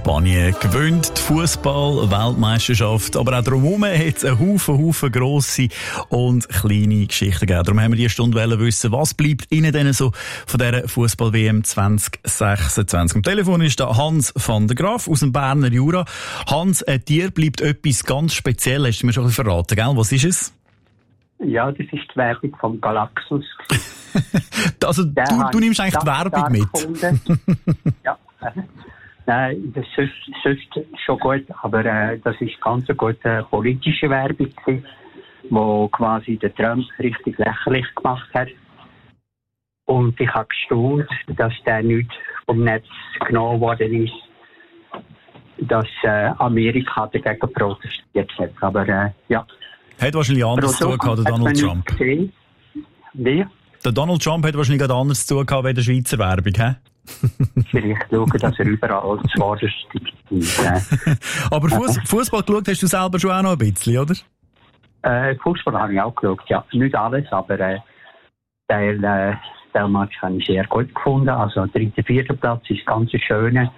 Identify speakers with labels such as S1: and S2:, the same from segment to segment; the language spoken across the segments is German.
S1: Spanien gewinnt die Fußball-Weltmeisterschaft, aber auch drumherum hat es einen Haufen grosse und kleine Geschichten gegeben. Darum haben wir diese Stunde wissen, was bleibt Ihnen denn so von dieser Fußball-WM 2026. Am Telefon ist da Hans van der Graaf aus dem Berner Jura. Hans, dir bleibt etwas ganz Spezielles, hast du mir schon ein bisschen verraten, gell? Was ist es?
S2: Ja, das ist die Werbung vom Galaxus.
S1: Also du nimmst eigentlich die Werbung mit?
S2: Ja. Nein, das ist sonst schon gut, aber das ist ganz eine gute politische Werbung, die quasi den Trump richtig lächerlich gemacht hat. Und ich habe gestaunt, dass der nicht vom Netz genommen worden ist, dass Amerika dagegen protestiert hat. Aber ja.
S1: Hat wahrscheinlich anders zu tun gehabt, der Donald Trump.
S2: Wie?
S1: Der Donald Trump hat wahrscheinlich anders zu tun gehabt, wie der Schweizer Werbung, hä?
S2: Vielleicht schauen, dass er überall zuvorderst ist.
S1: Aber Fußball geschaut hast du selber schon auch noch ein bisschen, oder?
S2: Fußball habe ich auch geschaut, ja. Nicht alles, aber der Match habe ich sehr gut gefunden. Also 3. 4. Platz ist ganz schöner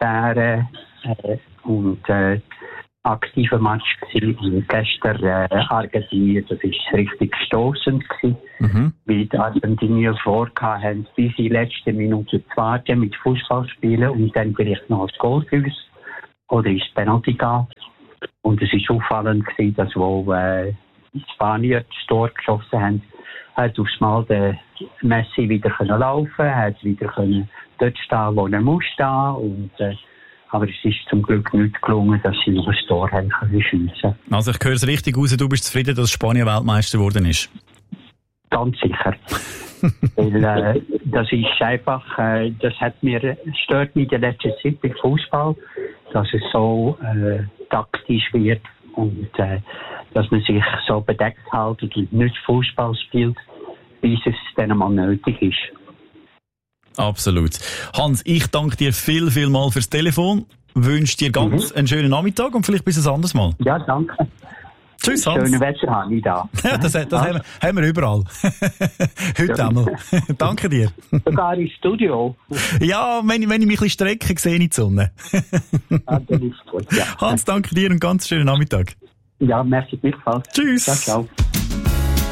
S2: und aktiver Match gewesen. Und gestern Argentinien, das ist richtig stossend gewesen, wie die Argentinier vorhatten, bis in die letzte Minute zu warten mit Fußball spielen und dann vielleicht noch das Goal für uns oder ins Penalty gehen. Und es ist auffallend gewesen, dass wo die Spanier das Tor geschossen haben, hat aufs Mal der Messi wieder laufen können, hat wieder dort stehen, wo er muss stehen und aber es ist zum Glück nicht gelungen, dass sie noch ein Tor haben schiessen.
S1: Also ich höre es richtig raus, du bist zufrieden, dass Spanien Weltmeister geworden ist?
S2: Ganz sicher. Weil das ist einfach, das stört mich in der letzten Zeit beim Fußball, dass es so taktisch wird und dass man sich so bedeckt hält und nicht Fußball spielt, bis es dann einmal nötig ist.
S1: Absolut. Hans, ich danke dir viel mal fürs Telefon. Wünsche dir ganz einen schönen Nachmittag und vielleicht bis ein anderes Mal.
S2: Ja, danke.
S1: Tschüss, Hans.
S2: Schönes Wetter habe ich da.
S1: Ja, das haben wir überall. Heute einmal. Danke dir.
S2: Sogar im Studio.
S1: Ja, wenn ich mich ein bisschen strecke, sehe ich die Sonne.
S2: Ja, das ist gut, ja.
S1: Hans, danke dir und ganz schönen Nachmittag.
S2: Ja, merci gleichfalls.
S1: Tschüss.
S2: Ciao.